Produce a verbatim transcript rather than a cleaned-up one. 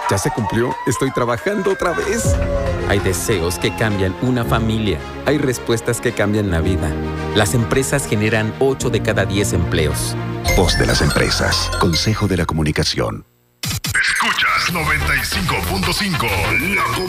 ¿Ya se cumplió? Estoy trabajando otra vez. Hay deseos que cambian una familia. Hay respuestas que cambian la vida. Las empresas generan ocho de cada diez empleos. Voz de las empresas. Consejo de la Comunicación. Escuchas noventa y cinco punto cinco. La